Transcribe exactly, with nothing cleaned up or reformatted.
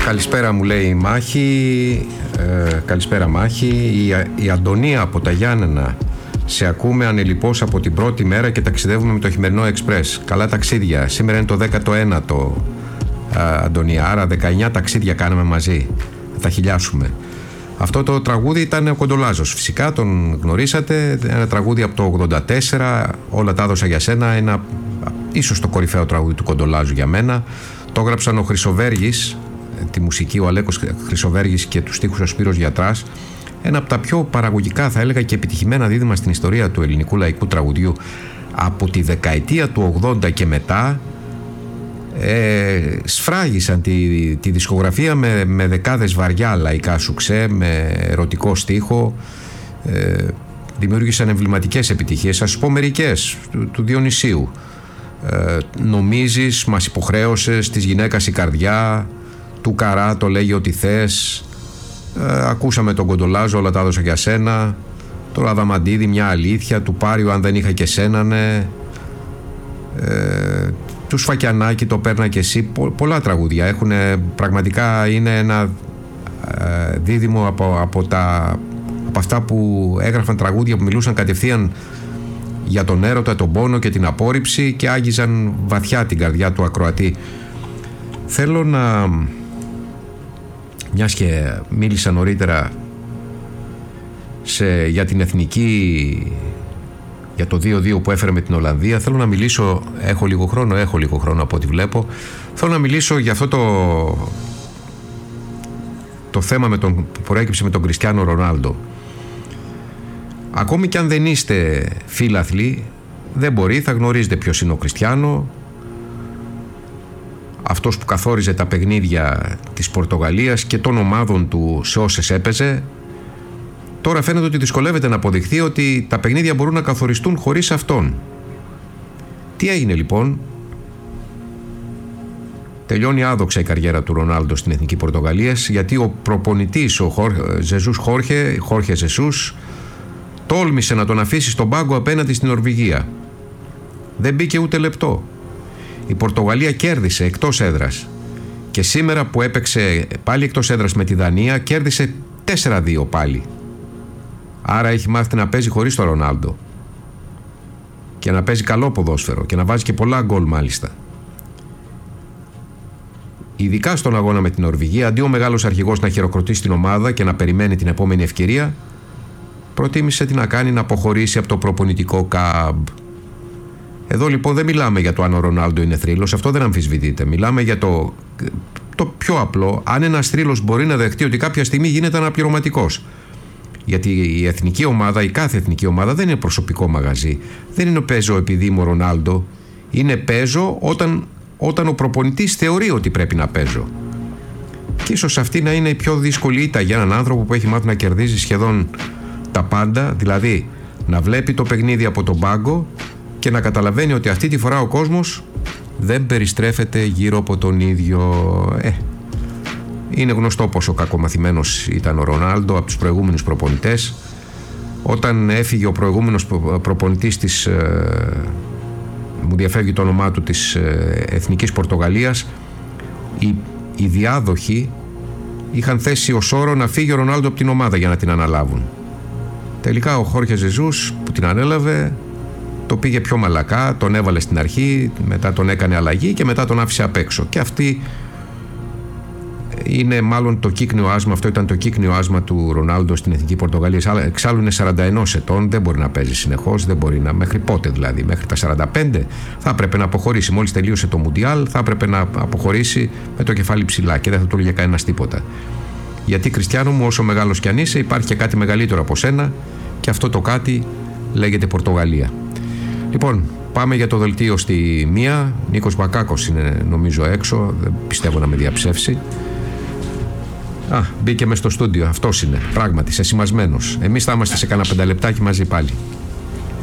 Καλησπέρα μου λέει η Μάχη. ε, Καλησπέρα Μάχη. η, η Αντωνία από τα Γιάννενα. Σε ακούμε ανελιπώς από την πρώτη μέρα και ταξιδεύουμε με το χειμερινό εξπρές. Καλά ταξίδια. Σήμερα είναι το δέκατο ένατο, Αντωνία, άρα δεκαεννιά ταξίδια κάναμε μαζί. Θα τα χιλιάσουμε. Αυτό το τραγούδι ήταν ο Κοντολάζος. Φυσικά τον γνωρίσατε. Ένα τραγούδι από το ογδόντα τέσσερα. Όλα τα έδωσα για σένα. Ένα, ίσως το κορυφαίο τραγούδι του Κοντολάζου για μένα. Το έγραψαν ο Χρυσοβέργης, τη μουσική ο Αλέκος Χρυσοβέργης και τους στίχους ο Σπύρος Γιατράς. Ένα από τα πιο παραγωγικά, θα έλεγα, και επιτυχημένα δίδυμα στην ιστορία του ελληνικού λαϊκού τραγουδιού. Από τη δεκαετία του ογδόντα και μετά ε, σφράγισαν τη, τη δισκογραφία με, με δεκάδες βαριά λαϊκά σουξέ, με ερωτικό στίχο. ε, δημιούργησαν εμβληματικές επιτυχίες. Ας πω μερικές, του, του Διονυσίου. ε, Νομίζεις, μας υποχρέωσες, της γυναίκας η καρδιά, του Καρά το λέγει ότι θες. Ε, ακούσαμε τον Κοντολάζο, όλα τα έδωσα για σένα. Το Ραδαμαντίδη, μια αλήθεια. Του Πάριου, αν δεν είχα και σένα, ναι. Ε, του Σφακιανάκη, το παίρνα και εσύ. Πο, πολλά τραγούδια έχουν, πραγματικά είναι ένα ε, δίδυμο από, από, τα, από αυτά που έγραφαν τραγούδια που μιλούσαν κατευθείαν για τον έρωτα, τον πόνο και την απόρριψη και άγγιζαν βαθιά την καρδιά του ακροατή. Θέλω να... Μιας και μίλησα νωρίτερα σε, για την εθνική, για το δύο δύο που έφερε με την Ολλανδία, θέλω να μιλήσω, έχω λίγο χρόνο, έχω λίγο χρόνο από ό,τι βλέπω, θέλω να μιλήσω για αυτό το, το θέμα με τον, που προέκυψε με τον Κριστιάνο Ρονάλντο. Ακόμη κι αν δεν είστε φίλαθλοι, δεν μπορεί, θα γνωρίζετε ποιος είναι ο Κριστιάνο, αυτός που καθόριζε τα παιχνίδια της Πορτογαλίας και των ομάδων του σε όσες έπαιζε. Τώρα φαίνεται ότι δυσκολεύεται να αποδειχθεί ότι τα παιχνίδια μπορούν να καθοριστούν χωρίς αυτόν. Τι έγινε λοιπόν? Τελειώνει άδοξα η καριέρα του Ρονάλντο στην εθνική Πορτογαλίας, γιατί ο προπονητής, ο Ζεσούς Χόρχε, Χόρχε Ζεσούς, τόλμησε να τον αφήσει στον πάγκο απέναντι στην Νορβηγία. Δεν μπήκε ούτε λεπτό. Η Πορτογαλία κέρδισε εκτός έδρας και σήμερα που έπαιξε πάλι εκτός έδρας με τη Δανία κέρδισε τέσσερα δύο πάλι. Άρα έχει μάθει να παίζει χωρίς τον Ρονάλντο και να παίζει καλό ποδόσφαιρο και να βάζει και πολλά γκολ μάλιστα. Ειδικά στον αγώνα με την Νορβηγία, αντί ο μεγάλος αρχηγός να χειροκροτήσει την ομάδα και να περιμένει την επόμενη ευκαιρία, προτίμησε τι να κάνει, να αποχωρήσει από το προπονητικό καμπ. Εδώ λοιπόν δεν μιλάμε για το αν ο Ρονάλντο είναι θρύλος, αυτό δεν αμφισβητείται. Μιλάμε για το, το πιο απλό, αν ένας θρύλος μπορεί να δεχτεί ότι κάποια στιγμή γίνεται αναπληρωματικός. Γιατί η εθνική ομάδα, η κάθε εθνική ομάδα δεν είναι προσωπικό μαγαζί. Δεν είναι παίζω επειδή είμαι ο Ρονάλντο. Είναι παίζω όταν, όταν ο προπονητής θεωρεί ότι πρέπει να παίζω. Και ίσως αυτή να είναι η πιο δύσκολη ήττα για έναν άνθρωπο που έχει μάθει να κερδίζει σχεδόν τα πάντα, δηλαδή να βλέπει το παιχνίδι από τον πάγκο και να καταλαβαίνει ότι αυτή τη φορά ο κόσμος δεν περιστρέφεται γύρω από τον ίδιο. Ε, είναι γνωστό πόσο κακομαθημένος ήταν ο Ρονάλντο από τους προηγούμενους προπονητές. Όταν έφυγε ο προηγούμενος προπονητής της, ε, μου διαφεύγει το όνομά του, της ε, Εθνικής Πορτογαλίας, οι, οι διάδοχοι είχαν θέσει ως όρο να φύγει ο Ρονάλντο από την ομάδα για να την αναλάβουν. Τελικά ο Χόρχε Ζεσούς που την ανέλαβε το πήγε πιο μαλακά, τον έβαλε στην αρχή, μετά τον έκανε αλλαγή και μετά τον άφησε απ' έξω. Και αυτή είναι μάλλον το κύκνιο άσμα, αυτό ήταν το κύκνιο άσμα του Ρονάλντο στην εθνική Πορτογαλία. Εξάλλου είναι σαράντα ένα ετών, δεν μπορεί να παίζει συνεχώς, δεν μπορεί να, μέχρι πότε δηλαδή, μέχρι τα σαράντα πέντε θα έπρεπε να αποχωρήσει. Μόλις τελείωσε το Μουντιάλ θα έπρεπε να αποχωρήσει με το κεφάλι ψηλά και δεν θα του έλεγε κανένας τίποτα. Γιατί, Κριστιάνο μου, όσο μεγάλος κι αν είσαι, υπάρχει και κάτι μεγαλύτερο από σένα και αυτό το κάτι λέγεται Πορτογαλία. Λοιπόν, πάμε για το δελτίο στη μία. Νίκος Μπακάκος είναι νομίζω έξω, δεν πιστεύω να με διαψεύσει. Α, μπήκε μες στο στούντιο, αυτός είναι, πράγματι, σεσημασμένος. Εμείς θα είμαστε σε κάνα πενταλεπτάκι μαζί πάλι.